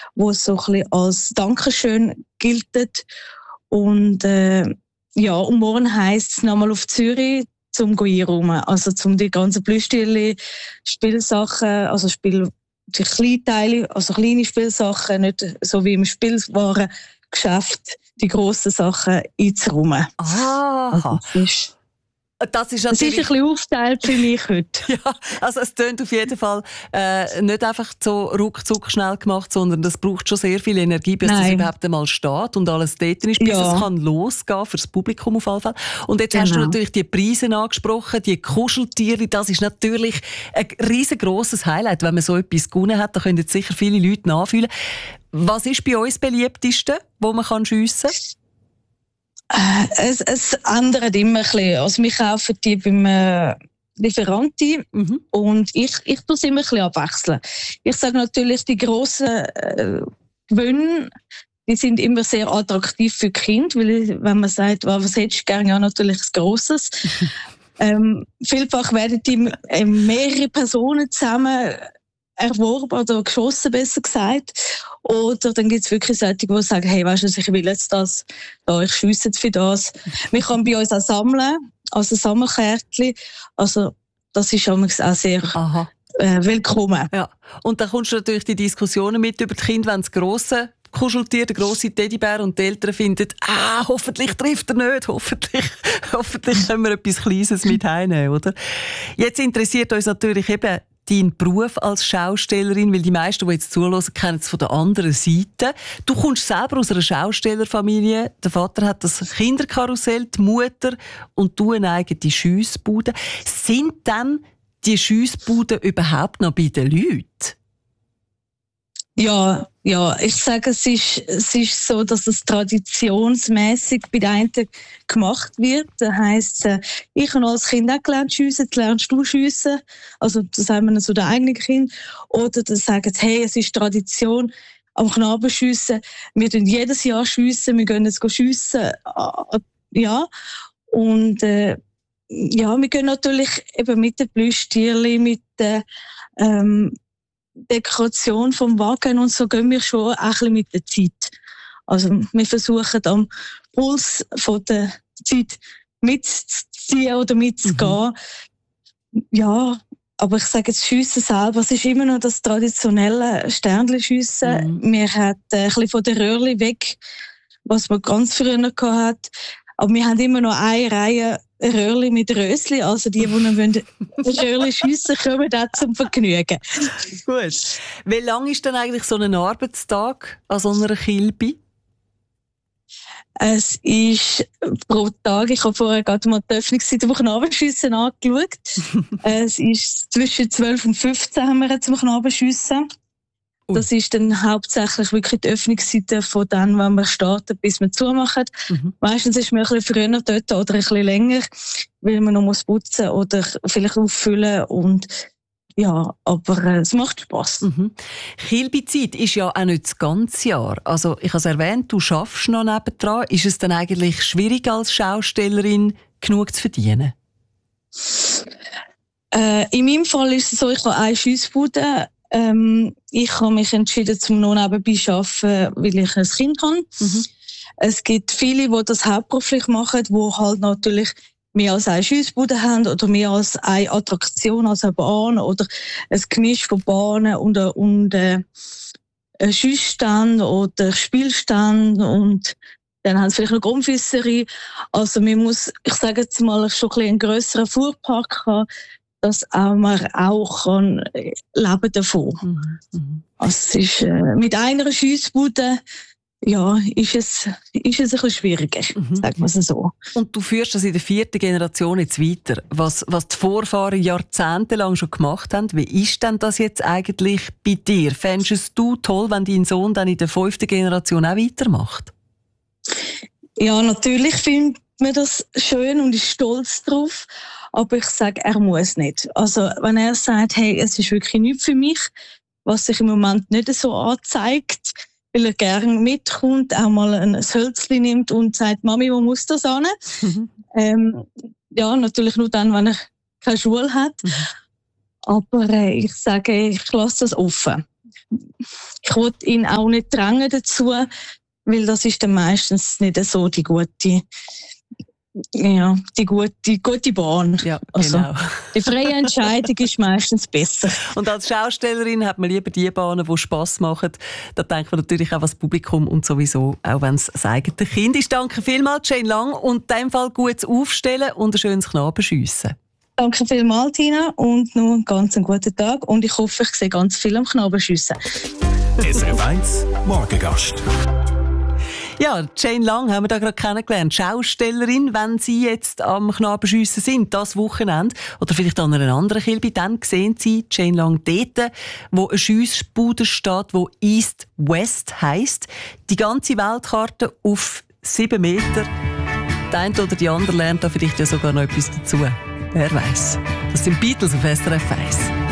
wo so ein bisschen als Dankeschön gilt. Und und morgen heisst es nochmal auf Zürich zum einräumen. Also zum die ganzen Plüschtiere, Spielsachen, also die Kleinteile, also kleine Spielsachen, nicht so wie im Spielwarengeschäft, die grossen Sachen einzuräumen. Aha. Das ist natürlich... ein bisschen aufgeteilt für mich heute. Ja, also es tönt auf jeden Fall nicht einfach so ruckzuck schnell gemacht, sondern das braucht schon sehr viel Energie, bis das überhaupt einmal steht und alles dort ist, bis es kann losgehen für das Publikum auf jeden Fall. Und jetzt hast du natürlich die Preise angesprochen, die Kuscheltiere, das ist natürlich ein riesengroßes Highlight. Wenn man so etwas gewonnen hat, da können jetzt sicher viele Leute nachfühlen. Was ist bei uns das beliebteste, wo man schiessen kann? Es ändert immer ein bisschen. Also wir kaufen die beim Lieferanten und ich tue es immer ein bisschen abwechseln. Ich sage natürlich, die grossen Gewinne, die sind immer sehr attraktiv für die Kinder, weil wenn man sagt, was hättest du gerne, ja natürlich ein Grosses. Vielfach werden die mehrere Personen zusammen erworben oder geschossen, besser gesagt. Oder dann gibt es wirklich solche, die sagen, hey, weißt du, ich will jetzt das, ich schiesse für das. Man kann bei uns auch sammeln, also Sammelkärtchen. Also das ist auch sehr willkommen. Ja. Und dann kommst du natürlich die Diskussionen mit über die Kinder, wenn das grosse Kuscheltier, der grosse Teddybär und die Eltern finden, hoffentlich trifft er nicht, hoffentlich können wir etwas Kleines mit heimnehmen, oder? Jetzt interessiert uns natürlich eben dein Beruf als Schaustellerin, weil die meisten, die jetzt zuhören, kennen es von der anderen Seite. Du kommst selber aus einer Schaustellerfamilie. Der Vater hat das Kinderkarussell, die Mutter und du eine eigene Schiessbude. Sind dann die Schiessbuden überhaupt noch bei den Leuten? Ja, ich sage, es ist so, dass es traditionsmäßig bei den einen gemacht wird. Das heisst, ich habe als Kind auch gelernt schiessen, lernst du schiessen. Also, das haben wir so den eigenen Kind. Oder dann sagen sie, hey, es ist Tradition am Knabenschiessen. Wir tun jedes Jahr schiessen, wir gehen jetzt schiessen. Ja. Und, wir gehen natürlich eben mit den Plüschtierchen, mit den, Dekoration vom Wagen und so gehen wir schon ein bisschen mit der Zeit. Also wir versuchen am Puls von der Zeit mitzuziehen oder mitzugehen. Ja, aber ich sage jetzt, Schiessen selber, es ist immer noch das traditionelle Sternenschiessen. Wir haben ein bisschen von der Röhrli weg, was man ganz früher hatte. Aber wir haben immer noch eine Reihe Röhrli mit Rösli, also die noch Röhrli schiessen, kommen auch zum Vergnügen. Gut. Wie lang ist denn eigentlich so ein Arbeitstag an so einer Kilbe? Es ist pro Tag, ich habe vorher gerade mal die Öffnungszeit vom Knabenschiessen angeschaut. Es ist zwischen 12 und 15 haben wir zum Knabenschiessen. Das ist dann hauptsächlich wirklich die Öffnungszeiten von dann, wenn wir starten, bis wir zumachen. Meistens ist man ein bisschen früher dort oder ein bisschen länger, weil man noch putzen oder vielleicht auffüllen und ja, aber es macht Spass. Kilbezeit ist ja auch nicht das ganze Jahr. Also ich habe es erwähnt, du arbeitest noch nebendran. Ist es dann eigentlich schwierig als Schaustellerin genug zu verdienen? In meinem Fall ist es so, ich habe eine Schiessbude. Ich habe mich entschieden, zum noch nebenbei zu arbeiten, weil ich ein Kind habe. Es gibt viele, die das hauptberuflich machen, die halt natürlich mehr als eine Schiessbude haben oder mehr als eine Attraktion, als eine Bahn oder ein Gemisch von Bahnen und ein Schiessstand oder Spielstand und dann haben sie vielleicht noch Grundfisserei. Also man muss, ich sage jetzt mal, schon ein bisschen einen grösseren Fuhrpark haben, dass man auch kann leben davon. Also es ist, mit einer Schiessbude ist es ein bisschen schwieriger, sagen wir es so. Und du führst das in der 4. Generation jetzt weiter. Was die Vorfahren jahrzehntelang schon gemacht haben, wie ist denn das jetzt eigentlich bei dir? Fändest du toll, wenn dein Sohn dann in der 5. Generation auch weitermacht? Ja, natürlich findet man das schön und ist stolz drauf. Aber ich sage, er muss nicht. Also, wenn er sagt, hey, es ist wirklich nichts für mich, was sich im Moment nicht so anzeigt, weil er gerne mitkommt, auch mal ein Hölzchen nimmt und sagt, Mami, wo muss das hin? Ja, natürlich nur dann, wenn er keine Schule hat. Aber ich sage, ich lasse das offen. ich will ihn auch nicht drängen dazu, weil das ist dann meistens nicht so die gute Bahn. Ja, also, genau. die freie Entscheidung ist meistens besser. Und als Schaustellerin hat man lieber die Bahnen, die Spass machen. Da denkt man natürlich auch an das Publikum und sowieso, auch wenn es das eigene Kind ist. Danke vielmals, Jane Lang, und in diesem Fall gutes Aufstellen und ein schönes Knabenschiessen. Danke vielmals, Tina, und noch einen ganz guten Tag. Und ich hoffe, ich sehe ganz viel am Knabenschiessen. SRF 1 Morgengast. Ja, Jane Lang haben wir da gerade kennengelernt. Schaustellerin, wenn Sie jetzt am Knabenschiessen sind, das Wochenende, oder vielleicht an einer anderen Kilbe, dann sehen Sie Jane Lang dort, wo eine Schiessbude steht, wo East-West heisst. Die ganze Weltkarte auf 7 Meter. Der eine oder die andere lernt da vielleicht ja sogar noch etwas dazu. Wer weiß. Das sind Beatles auf SRF 1.